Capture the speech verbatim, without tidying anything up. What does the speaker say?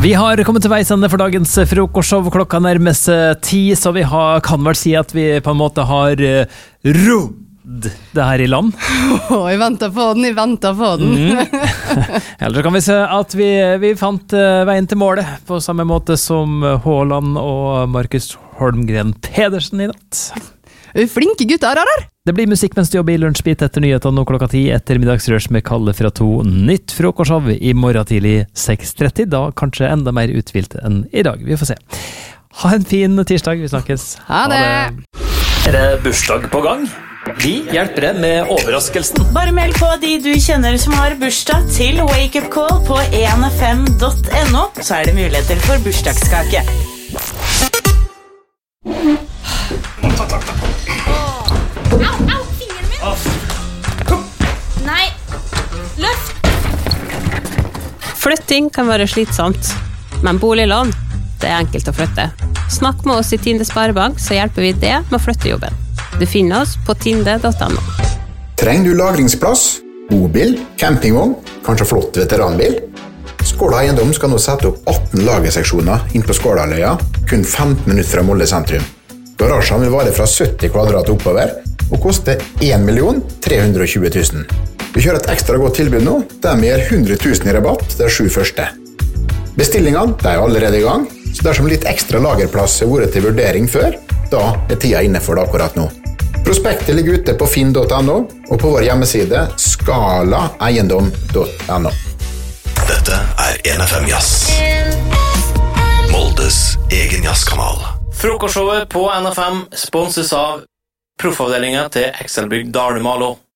Vi har kommet til veis ende for dagens frokostshow. Klokka nærmer seg ti, så vi har, kan vel si at vi på en måte har uh, rodd det her i land. Oh, jeg venter på den, jeg venter på den. Mm. Eller kan vi se at vi, vi fant uh, veien til målet, på samme måte som Haaland og Markus Holmgren Pedersen i natt. Flinke gutter, her. Det blir musikk mens du jobber i Lunsjbit etter nyhetene nå klokka ti, ettermiddagsrørs med Kalle fra to. Nytt frokostshow i morgen tidlig seks tretti, da kanskje enda mer uthvilt enn i dag. Vi får se. Ha en fin tirsdag, vi snakkes. Ha det! Ha det. Er det bursdag på gang? Vi hjelper deg med overraskelsen. Bare meld på de du kjenner som har bursdag til Wake Up Call på en fem punktum no, så er det muligheter for bursdagskake. Au, au, fingeren min! Nei, løft! Flytting kan være slitsomt, men boliglån, det er enkelt å flytte. Snakk med oss i Tinde Sparebank, så hjelper vi deg med å flytte jobben. Du finner oss på tinde punktum no. Trenger du lagringsplass, bobil, campingvogn, kanskje flott veteranbil? Skåla Eiendom skal nå sette opp atten lagerseksjoner inn på Skålaløya, kun femten minutter fra Molde sentrum. Garasjen vil vare fra sytti kvadrat oppover, og koste en million tre hundre og tjue tusen. Vi kjører et ekstra godt tilbud nå, der vi gir hundre tusen i rabatt de sju første. Bestillingene de er allerede i gang, så dersom litt ekstra lagerplass har vært til vurdering før, da er tida inne for det akkurat nå. Prospektet ligger ute på finn punktum no, og på vår hjemmeside skala eiendom punktum no. Dette er en F M Jazz. Moldes egen jazzkanal. Frokostshowet på N F M sponses av proffavdelingen til Excelbygg Dale Malo.